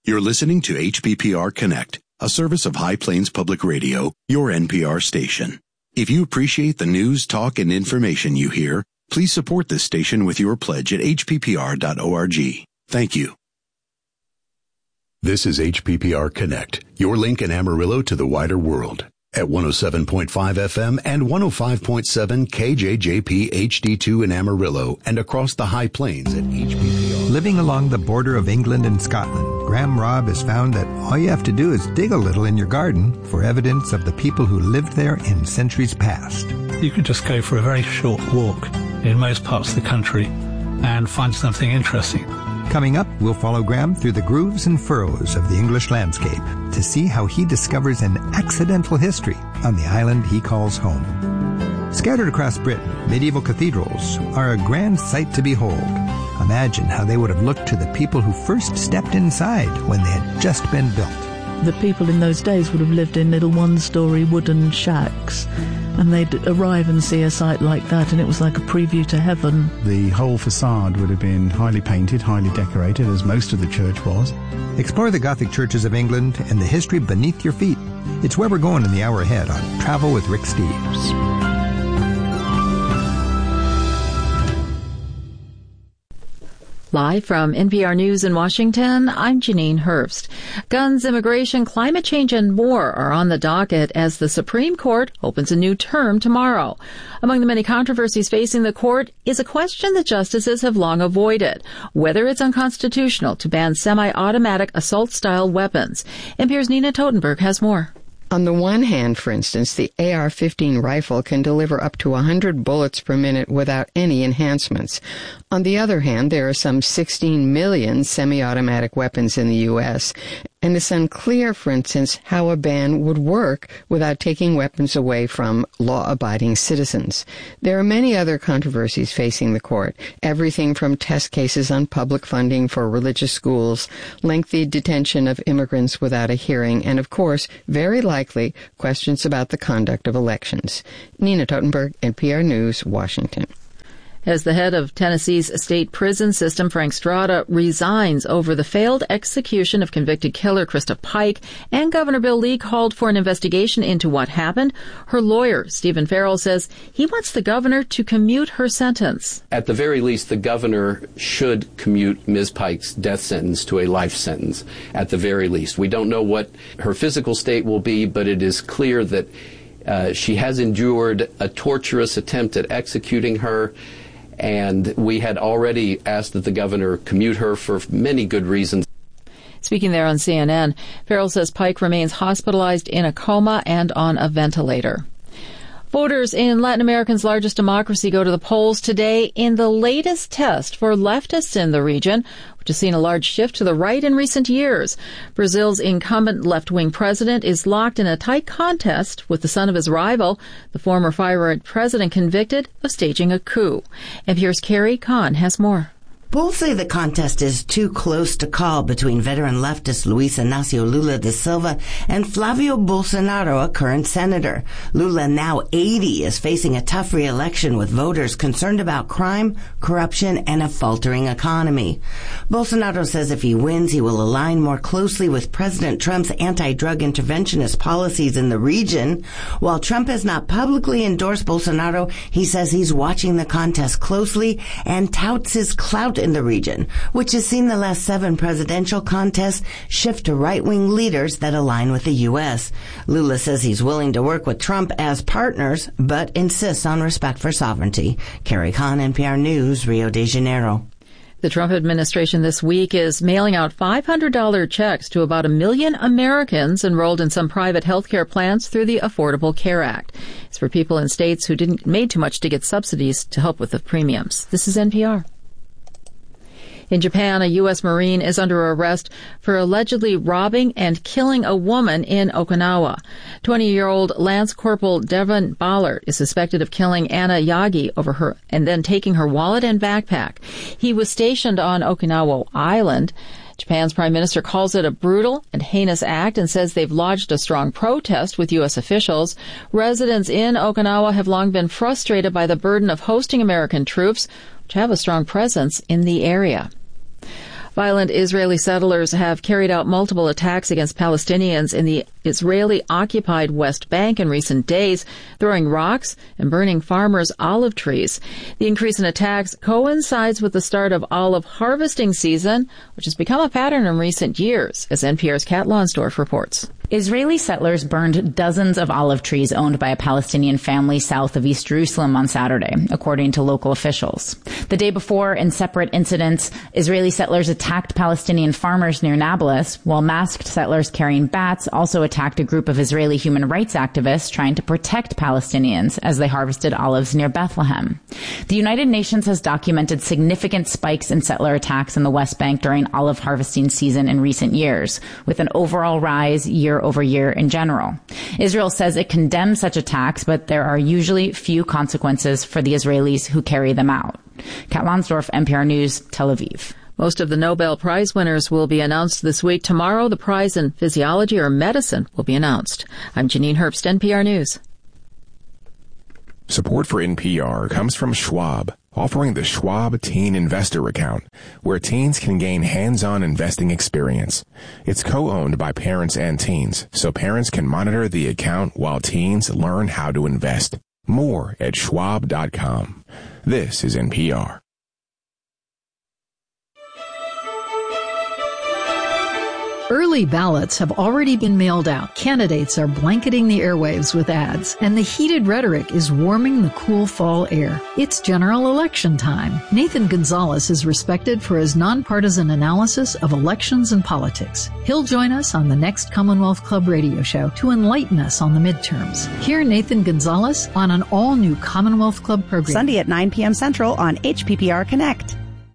You're listening to HPPR Connect, a service of High Plains Public Radio, your NPR station. If you appreciate the news, talk, and information you hear, please support this station with your pledge at hppr.org. Thank you. This is HPPR Connect, your link in Amarillo to the wider world. At 107.5 FM and 105.7 KJJP HD2 in Amarillo and across the High Plains at HPPR. Living along the border of England and Scotland, Graham Robb has found that all you have to do is dig a little in your garden for evidence of the people who lived there in centuries past. You could just go for a very short walk in most parts of the country and find something interesting. Coming up, we'll follow Graham through the grooves and furrows of the English landscape to see how he discovers an accidental history on the island he calls home. Scattered across Britain, medieval cathedrals are a grand sight to behold. Imagine how they would have looked to the people who first stepped inside when they had just been built. The people in those days would have lived in little one-story wooden shacks, and they'd arrive and see a site like that, and it was like a preview to heaven. The whole facade would have been highly painted, highly decorated, as most of the church was. Explore the Gothic churches of England and the history beneath your feet. It's where we're going in the hour ahead on Travel with Rick Steves. Live from NPR News in Washington, I'm Janine Herbst. Guns, immigration, climate change, and more are on the docket as the Supreme Court opens a new term tomorrow. Among the many controversies facing the court is a question that justices have long avoided, whether it's unconstitutional to ban semi-automatic assault-style weapons. NPR's Nina Totenberg has more. On the one hand, for instance, the AR-15 rifle can deliver up to 100 bullets per minute without any enhancements. On the other hand, there are some 16 million semi-automatic weapons in the U.S., and it's unclear, for instance, how a ban would work without taking weapons away from law-abiding citizens. There are many other controversies facing the court, everything from test cases on public funding for religious schools, lengthy detention of immigrants without a hearing, and, of course, very likely, questions about the conduct of elections. Nina Totenberg, NPR News, Washington. As the head of Tennessee's state prison system, Frank Strada, resigns over the failed execution of convicted killer Krista Pike, and Governor Bill Lee called for an investigation into what happened, her lawyer, Stephen Farrell, says he wants the governor to commute her sentence. At the very least, the governor should commute Ms. Pike's death sentence to a life sentence, at the very least. We don't know what her physical state will be, but it is clear that she has endured a torturous attempt at executing her, and we had already asked that the governor commute her for many good reasons. Speaking there on CNN, Farrell says Pike remains hospitalized in a coma and on a ventilator. Voters in Latin America's largest democracy go to the polls today in the latest test for leftists in the region, which has seen a large shift to the right in recent years. Brazil's incumbent left-wing president is locked in a tight contest with the son of his rival, the former far-right president convicted of staging a coup. NPR's Carrie Kahn has more. Polls say the contest is too close to call between veteran leftist Luis Inácio Lula da Silva and Flavio Bolsonaro, a current senator. Lula, now 80, is facing a tough re-election with voters concerned about crime, corruption, and a faltering economy. Bolsonaro says if he wins, he will align more closely with President Trump's anti-drug interventionist policies in the region. While Trump has not publicly endorsed Bolsonaro, he says he's watching the contest closely and touts his clout in the region, which has seen the last 7 presidential contests shift to right-wing leaders that align with the U.S. Lula says he's willing to work with Trump as partners, but insists on respect for sovereignty. Carrie Kahn, NPR News, Rio de Janeiro. The Trump administration this week is mailing out $500 checks to about 1 million Americans enrolled in some private health care plans through the Affordable Care Act. It's for people in states who didn't made too much to get subsidies to help with the premiums. This is NPR. In Japan, a U.S. Marine is under arrest for allegedly robbing and killing a woman in Okinawa. 20-year-old Lance Corporal Devon Ballard is suspected of killing Anna Yagi over her and then taking her wallet and backpack. He was stationed on Okinawa Island. Japan's prime minister calls it a brutal and heinous act and says they've lodged a strong protest with U.S. officials. Residents in Okinawa have long been frustrated by the burden of hosting American troops, which have a strong presence in the area. Violent Israeli settlers have carried out multiple attacks against Palestinians in the Israeli-occupied West Bank in recent days, throwing rocks and burning farmers' olive trees. The increase in attacks coincides with the start of olive harvesting season, which has become a pattern in recent years, as NPR's Kat Lonsdorf reports. Israeli settlers burned dozens of olive trees owned by a Palestinian family south of East Jerusalem on Saturday, according to local officials. The day before, in separate incidents, Israeli settlers attacked Palestinian farmers near Nablus, while masked settlers carrying bats also attacked a group of Israeli human rights activists trying to protect Palestinians as they harvested olives near Bethlehem. The United Nations has documented significant spikes in settler attacks in the West Bank during olive harvesting season in recent years, with an overall rise year over year in general. Israel says it condemns such attacks, but there are usually few consequences for the Israelis who carry them out. Kat Lonsdorf, NPR News, Tel Aviv. Most of the Nobel Prize winners will be announced this week. Tomorrow, the prize in physiology or medicine will be announced. I'm Janine Herbst, NPR News. Support for NPR comes from Schwab, offering the Schwab Teen Investor Account, where teens can gain hands-on investing experience. It's co-owned by parents and teens, so parents can monitor the account while teens learn how to invest. More at schwab.com. This is NPR. Early ballots have already been mailed out. Candidates are blanketing the airwaves with ads, and the heated rhetoric is warming the cool fall air. It's general election time. Nathan Gonzalez is respected for his nonpartisan analysis of elections and politics. He'll join us on the next Commonwealth Club radio show to enlighten us on the midterms. Hear Nathan Gonzalez on an all-new Commonwealth Club program. Sunday at 9 p.m. Central on HPPR Connect.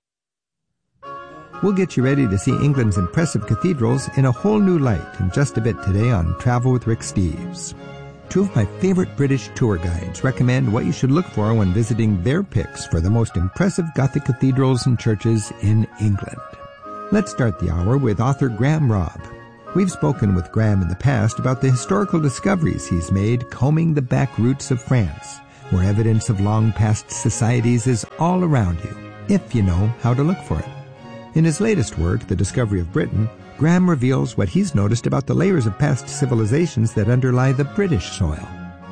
We'll get you ready to see England's impressive cathedrals in a whole new light in just a bit today on Travel with Rick Steves. Two of my favorite British tour guides recommend what you should look for when visiting their picks for the most impressive Gothic cathedrals and churches in England. Let's start the hour with author Graham Robb. We've spoken with Graham in the past about the historical discoveries he's made combing the back routes of France, where evidence of long-past societies is all around you, if you know how to look for it. In his latest work, The Discovery of Britain, Graham reveals what he's noticed about the layers of past civilizations that underlie the British soil.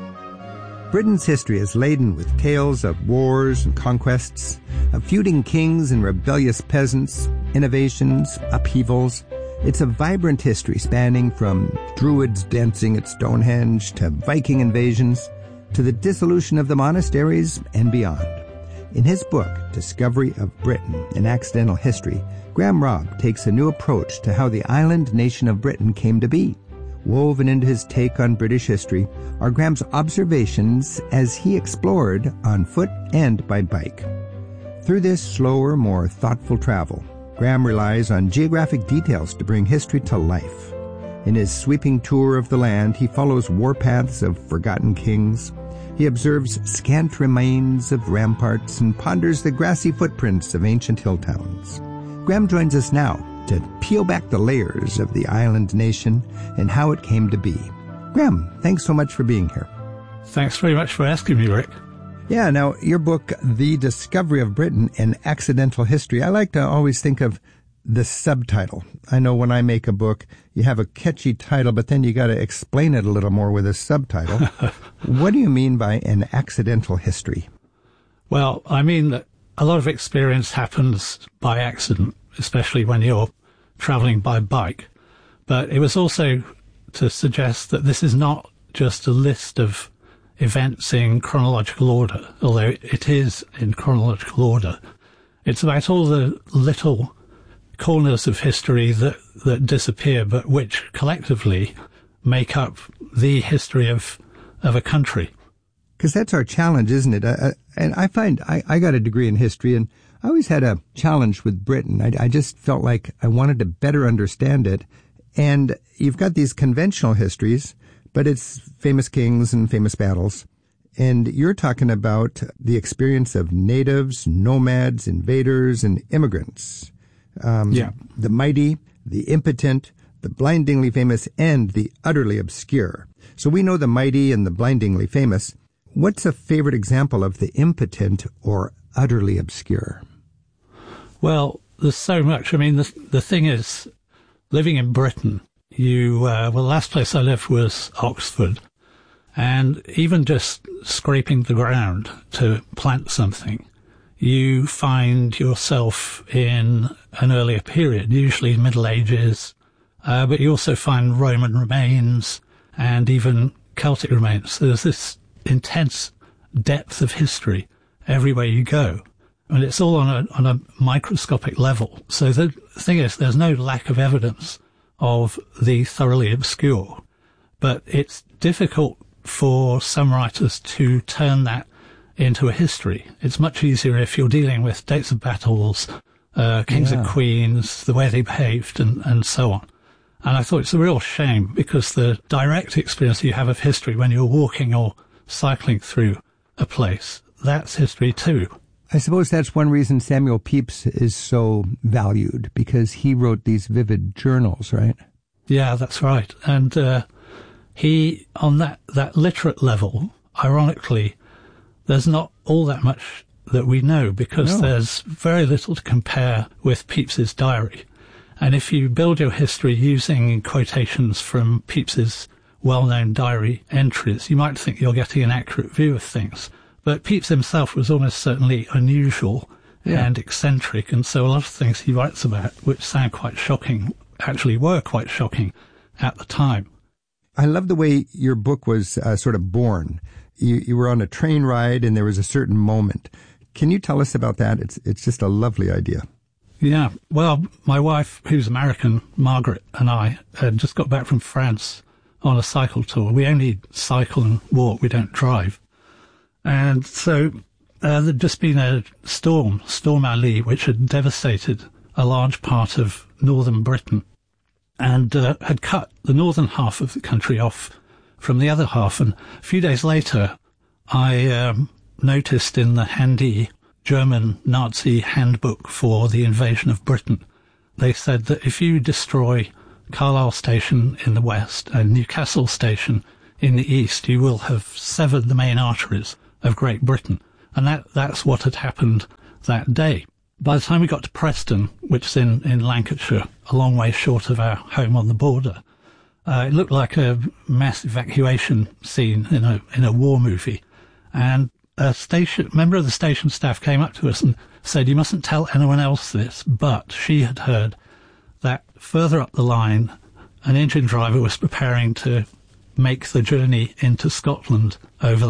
Britain's history is laden with tales of wars and conquests, of feuding kings and rebellious peasants, innovations, upheavals. It's a vibrant history spanning from Druids dancing at Stonehenge to Viking invasions to the dissolution of the monasteries and beyond. In his book, Discovery of Britain, An Accidental History, Graham Robb takes a new approach to how the island nation of Britain came to be. Woven into his take on British history are Graham's observations as he explored on foot and by bike. Through this slower, more thoughtful travel, Graham relies on geographic details to bring history to life. In his sweeping tour of the land, he follows warpaths of forgotten kings. He observes scant remains of ramparts and ponders the grassy footprints of ancient hill towns. Graham joins us now to peel back the layers of the island nation and how it came to be. Graham, thanks so much for being here. Thanks very much for asking me, Rick. Yeah, now, your book, The Discovery of Britain, An Accidental History, I like to always think of the subtitle. I know when I make a book, you have a catchy title, but then you got to explain it a little more with a subtitle. What do you mean by an accidental history? Well, I mean that a lot of experience happens by accident, especially when you're traveling by bike. But it was also to suggest that this is not just a list of events in chronological order, although it is in chronological order. It's about all the little corners of history that disappear, but which collectively make up the history of a country. Because that's our challenge, isn't it? And I find I got a degree in history, and I always had a challenge with Britain. I just felt like I wanted to better understand it. And you've got these conventional histories, but it's famous kings and famous battles. And you're talking about the experience of natives, nomads, invaders, and immigrants. The mighty, the impotent, the blindingly famous, and the utterly obscure. So we know the mighty and the blindingly famous. What's a favorite example of the impotent or utterly obscure? Well, there's so much. I mean, the thing is, living in Britain, the last place I lived was Oxford. And even just scraping the ground to plant something, you find yourself in an earlier period, usually Middle Ages, but you also find Roman remains and even Celtic remains. There's this intense depth of history everywhere you go. And it's all on a microscopic level. So the thing is, there's no lack of evidence of the thoroughly obscure, but it's difficult for some writers to turn that into a history. It's much easier if you're dealing with dates of battles, kings and queens, the way they behaved, and so on. And I thought it's a real shame, because the direct experience you have of history when you're walking or cycling through a place, that's history too. I suppose that's one reason Samuel Pepys is so valued, because he wrote these vivid journals, right? Yeah, that's right. And he, on that literate level, ironically, there's not all that much that we know, because there's very little to compare with Pepys's diary. And if you build your history using quotations from Pepys's well-known diary entries, you might think you're getting an accurate view of things. But Pepys himself was almost certainly unusual and eccentric, and so a lot of things he writes about, which sound quite shocking, actually were quite shocking at the time. I love the way your book was sort of born. You were on a train ride and there was a certain moment. Can you tell us about that? It's just a lovely idea. Yeah. Well, my wife, who's American, Margaret, and I had just got back from France on a cycle tour. We only cycle and walk. We don't drive. And so there'd just been a Storm Ali, which had devastated a large part of northern Britain, and had cut the northern half of the country off from the other half. And a few days later, I noticed in the handy German Nazi handbook for the invasion of Britain, they said that if you destroy Carlisle Station in the west and Newcastle Station in the east, you will have severed the main arteries of Great Britain. And that's what had happened that day. By the time we got to Preston, which is in Lancashire, a long way short of our home on the border, it looked like a mass evacuation scene in a war movie. And a member of the station staff came up to us and said, "You mustn't tell anyone else this," but she had heard that further up the line, an engine driver was preparing to make the journey into Scotland over